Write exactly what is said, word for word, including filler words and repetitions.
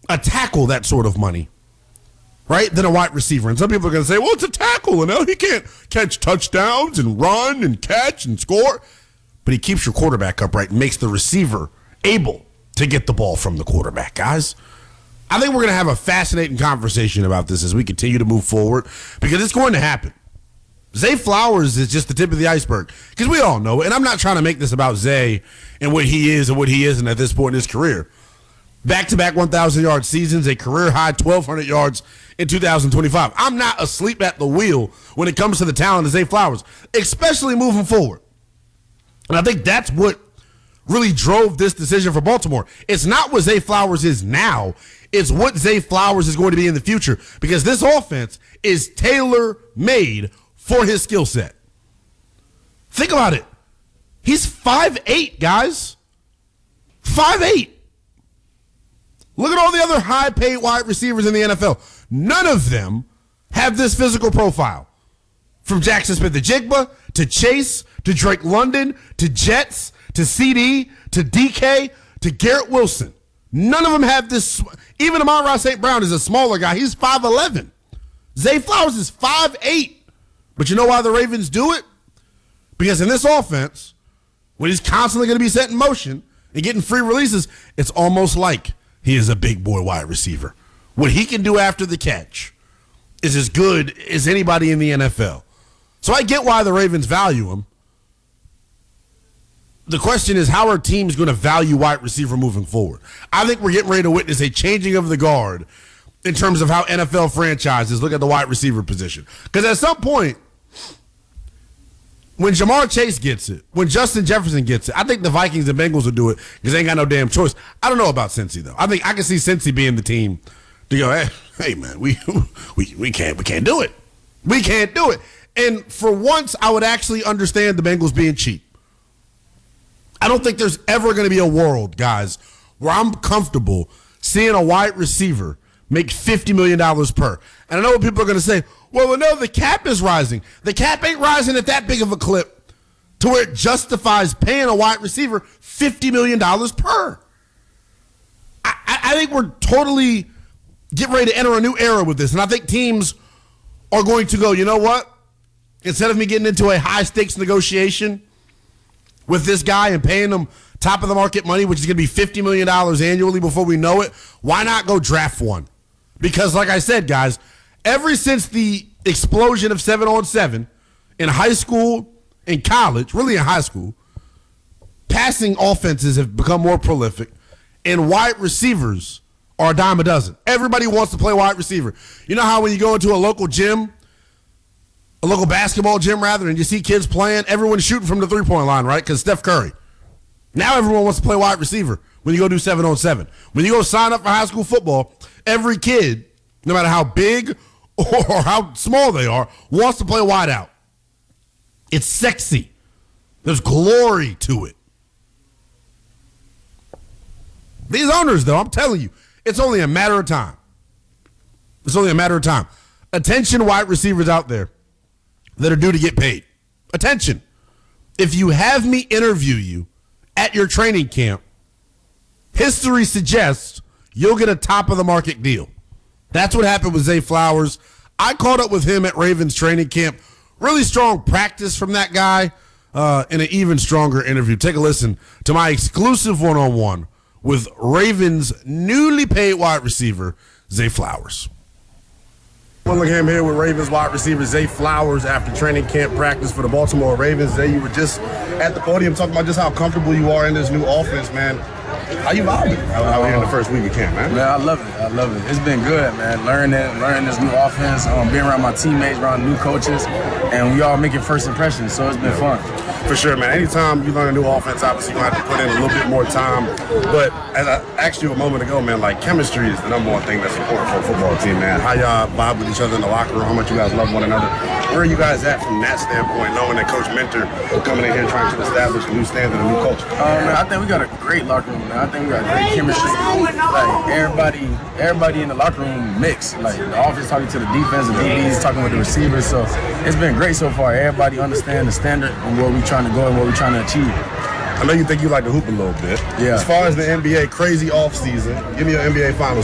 a tackle that sort of money, right, than a wide receiver. And some people are going to say, well, it's a tackle, and he can't catch touchdowns and run and catch and score. But he keeps your quarterback upright and makes the receiver able to get the ball from the quarterback, guys. I think we're going to have a fascinating conversation about this as we continue to move forward because it's going to happen. Zay Flowers is just the tip of the iceberg because we all know it. And I'm not trying to make this about Zay and what he is and what he isn't at this point in his career. Back-to-back one thousand yard seasons, a career-high twelve hundred yards in two thousand twenty-five. I'm not asleep at the wheel when it comes to the talent of Zay Flowers, especially moving forward. And I think that's what really drove this decision for Baltimore. It's not what Zay Flowers is now. It's what Zay Flowers is going to be in the future because this offense is tailor-made for his skill set. Think about it. He's five eight, guys. five eight. Look at all the other high-paid wide receivers in the N F L. None of them have this physical profile. From Jackson Smith-Njigba to Chase to Drake London to Jets to C D to D K to Garrett Wilson. None of them have this. Even Amon-Ra Saint Brown is a smaller guy. He's five eleven. Zay Flowers is five eight. But you know why the Ravens do it? Because in this offense, when he's constantly going to be set in motion and getting free releases, it's almost like he is a big boy wide receiver. What he can do after the catch is as good as anybody in the N F L. So I get why the Ravens value him. The question is, how are teams going to value wide receiver moving forward? I think we're getting ready to witness a changing of the guard in terms of how N F L franchises look at the wide receiver position. Because at some point, when Jamar Chase gets it, when Justin Jefferson gets it, I think the Vikings and Bengals will do it because they ain't got no damn choice. I don't know about Cincy, though. I think I can see Cincy being the team to go, hey, hey man, we, we, we, can't, we can't do it. We can't do it. And for once, I would actually understand the Bengals being cheap. I don't think there's ever going to be a world, guys, where I'm comfortable seeing a wide receiver make fifty million dollars per. And I know what people are going to say, well, no, the cap is rising. The cap ain't rising at that big of a clip to where it justifies paying a wide receiver fifty million dollars per. I, I, I think we're totally getting ready to enter a new era with this. And I think teams are going to go, you know what? Instead of me getting into a high-stakes negotiation with this guy and paying him top-of-the-market money, which is going to be fifty million dollars annually before we know it, why not go draft one? Because, like I said, guys, ever since the explosion of seven on seven in high school, in college, really in high school, passing offenses have become more prolific, and wide receivers are a dime a dozen. Everybody wants to play wide receiver. You know how when you go into a local gym, a local basketball gym, rather, and you see kids playing, everyone's shooting from the three-point line, right? Because Steph Curry. Now everyone wants to play wide receiver when you go do seven on seven. When you go sign up for high school football, every kid, no matter how big or how small they are, wants to play wide out. It's sexy. There's glory to it. These owners, though, I'm telling you, it's only a matter of time. It's only a matter of time. Attention, wide receivers out there that are due to get paid. Attention. If you have me interview you at your training camp, history suggests you'll get a top-of-the-market deal. That's what happened with Zay Flowers. I caught up with him at Ravens training camp. Really strong practice from that guy uh, and an even stronger interview. Take a listen to my exclusive one-on-one with Ravens' newly paid wide receiver, Zay Flowers. Willingham here with Ravens wide receiver Zay Flowers after training camp practice for the Baltimore Ravens. Zay, you were just at the podium talking about just how comfortable you are in this new offense, man. How you vibing out here in the first week of camp, man? Man, I love it. I love it. It's been good, man. Learning, learning this new offense, um, being around my teammates, around new coaches, and we all making first impressions, so it's been fun. For sure, man. Anytime you learn a new offense, obviously you're going to have to put in a little bit more time. But as I asked you a moment ago, man, like chemistry is the number one thing that's important for a football team, man. How y'all vibe with each other in the locker room, how much you guys love one another. Where are you guys at from that standpoint, knowing that Coach Mentor is coming in here trying to establish a new standard, a new culture? Um, man, I think we got a great locker room, man. I think we got great chemistry. Like everybody, everybody in the locker room mix. Like the offense talking to the defense, the D Bs talking with the receivers. So it's been great so far. Everybody understand the standard and where we're trying to go and what we're trying to achieve. I know you think you like to hoop a little bit. Yeah. As far as the N B A, crazy offseason, give me your N B A Finals